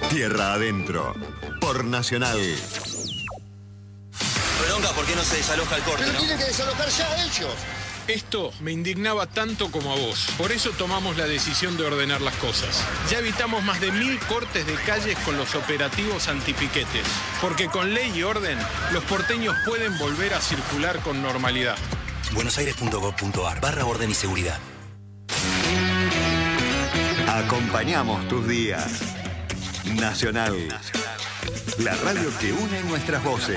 Tierra Adentro, por Nacional. Bronca, ¿por qué no se desaloja el corte, Pero no? tienen que desalojar ya ellos. Esto me indignaba tanto como a vos. Por eso tomamos la decisión de ordenar las cosas. Ya evitamos más de 1000 cortes de calles con los operativos antipiquetes. Porque con ley y orden, los porteños pueden volver a circular con normalidad. buenosaires.gov.ar/orden y seguridad. Acompañamos tus días. Nacional. La radio que une nuestras voces.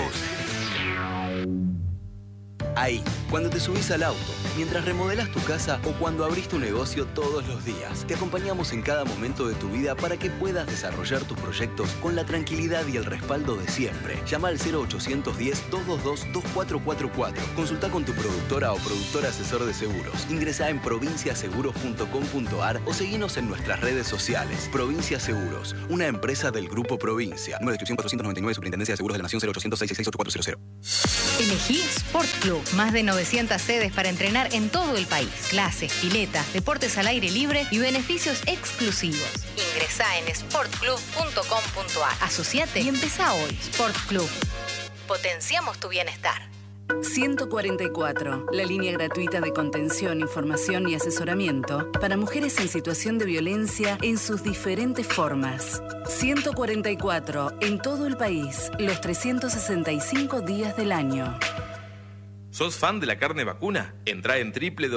Ahí, cuando te subís al auto, mientras remodelás tu casa o cuando abrís tu negocio todos los días. Te acompañamos en cada momento de tu vida para que puedas desarrollar tus proyectos con la tranquilidad y el respaldo de siempre. Llama al 0810-222-2444. Consulta con tu productora o productor asesor de seguros. Ingresá en provinciaseguros.com.ar o seguinos en nuestras redes sociales. Provincia Seguros, una empresa del Grupo Provincia. Número de inscripción 499, Superintendencia de Seguros de la Nación, 0800 666 8400. Elegí Sport Club. Más de 900 sedes para entrenar en todo el país. Clases, piletas, deportes al aire libre y beneficios exclusivos. Ingresá en sportclub.com.ar. Asociate y empezá hoy. Sport Club. Potenciamos tu bienestar. 144, la línea gratuita de contención, información y asesoramiento para mujeres en situación de violencia en sus diferentes formas. 144, en todo el país, los 365 días del año. ¿Sos fan de la carne vacuna? Entrá en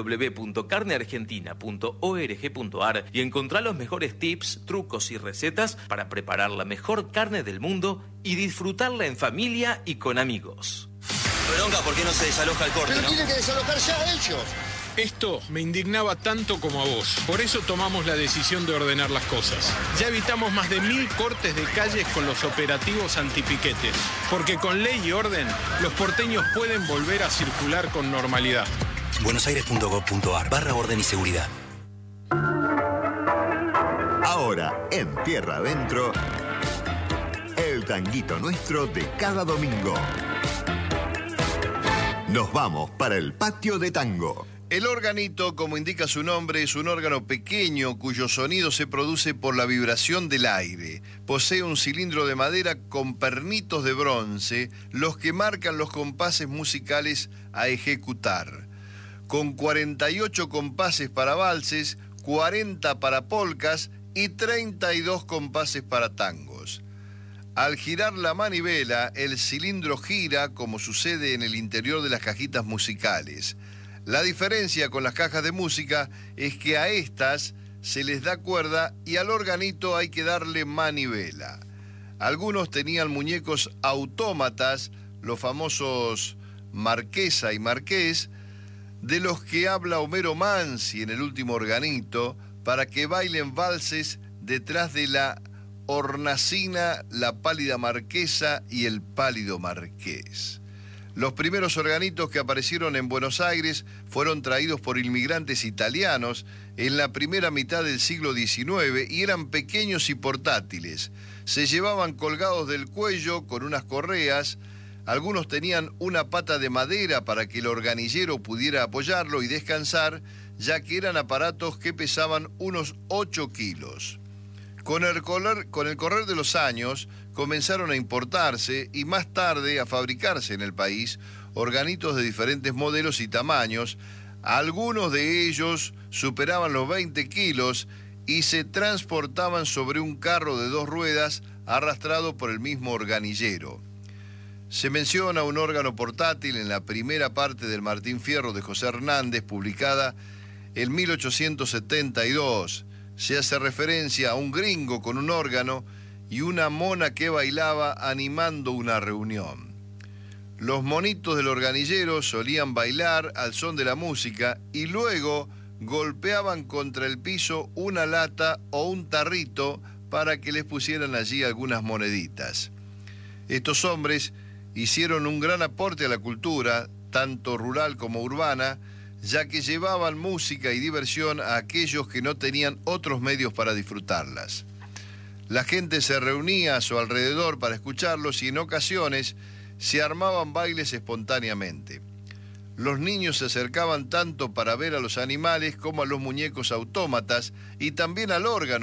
www.carneargentina.org.ar y encontrá los mejores tips, trucos y recetas para preparar la mejor carne del mundo y disfrutarla en familia y con amigos. Bronca, ¿por qué no se desaloja el corte, Pero no? tienen que desalojar ya ellos. Esto me indignaba tanto como a vos. Por eso tomamos la decisión de ordenar las cosas. Ya evitamos más de 1000 cortes de calles con los operativos antipiquetes. Porque con ley y orden, los porteños pueden volver a circular con normalidad. buenosaires.gov.ar/orden y seguridad. Ahora, en Tierra Adentro, el tanguito nuestro de cada domingo. Nos vamos para el patio de tango. El organito, como indica su nombre, es un órgano pequeño cuyo sonido se produce por la vibración del aire. Posee un cilindro de madera con pernitos de bronce, los que marcan los compases musicales a ejecutar. Con 48 compases para valses, 40 para polcas y 32 compases para tangos. Al girar la manivela, el cilindro gira como sucede en el interior de las cajitas musicales. La diferencia con las cajas de música es que a estas se les da cuerda y al organito hay que darle manivela. Algunos tenían muñecos autómatas, los famosos Marquesa y Marqués, de los que habla Homero Mansi en el último organito, para que bailen valses detrás de la hornacina, la pálida marquesa y el pálido marqués. Los primeros organitos que aparecieron en Buenos Aires fueron traídos por inmigrantes italianos en la primera mitad del siglo XIX y eran pequeños y portátiles. Se llevaban colgados del cuello con unas correas. Algunos tenían una pata de madera para que el organillero pudiera apoyarlo y descansar, ya que eran aparatos que pesaban unos 8 kilos. Con el correr de los años comenzaron a importarse y más tarde a fabricarse en el país organitos de diferentes modelos y tamaños. Algunos de ellos superaban los 20 kilos y se transportaban sobre un carro de 2 ruedas arrastrado por el mismo organillero. Se menciona un órgano portátil en la primera parte del Martín Fierro de José Hernández, publicada en 1872. Se hace referencia a un gringo con un órgano y una mona que bailaba animando una reunión. Los monitos del organillero solían bailar al son de la música y luego golpeaban contra el piso una lata o un tarrito para que les pusieran allí algunas moneditas. Estos hombres hicieron un gran aporte a la cultura, tanto rural como urbana, ya que llevaban música y diversión a aquellos que no tenían otros medios para disfrutarlas. La gente se reunía a su alrededor para escucharlos y en ocasiones se armaban bailes espontáneamente. Los niños se acercaban tanto para ver a los animales como a los muñecos autómatas y también al órgano,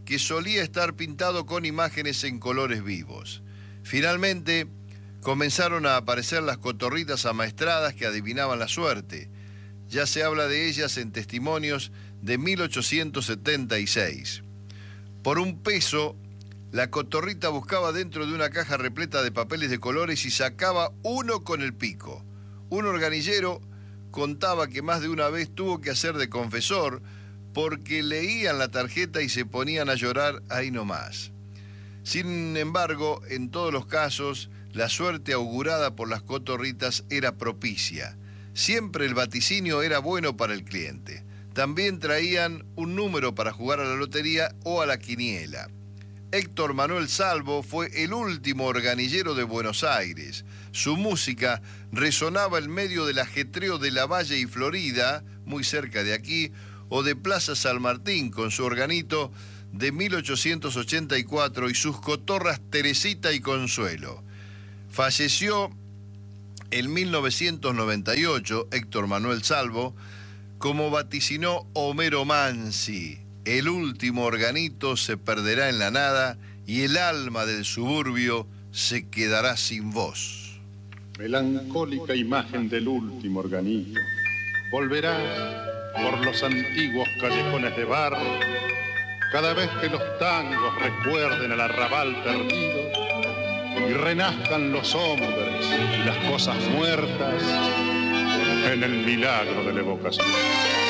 que solía estar pintado con imágenes en colores vivos. Finalmente, comenzaron a aparecer las cotorritas amaestradas que adivinaban la suerte. Ya se habla de ellas en testimonios de 1876. Por $1, la cotorrita buscaba dentro de una caja repleta de papeles de colores y sacaba uno con el pico. Un organillero contaba que más de una vez tuvo que hacer de confesor porque leían la tarjeta y se ponían a llorar ahí nomás. Sin embargo, en todos los casos, la suerte augurada por las cotorritas era propicia. Siempre el vaticinio era bueno para el cliente. También traían un número para jugar a la lotería o a la quiniela. Héctor Manuel Salvo fue el último organillero de Buenos Aires. Su música resonaba en medio del ajetreo de Lavalle y Florida, muy cerca de aquí, o de Plaza San Martín, con su organito de 1884 y sus cotorras Teresita y Consuelo. Falleció en 1998 Héctor Manuel Salvo, como vaticinó Homero Mansi. El último organito se perderá en la nada y el alma del suburbio se quedará sin voz. Melancólica imagen del último organito, volverás por los antiguos callejones de barro, cada vez que los tangos recuerden al arrabal perdido y renazcan los hombres y las cosas muertas en el milagro de la evocación.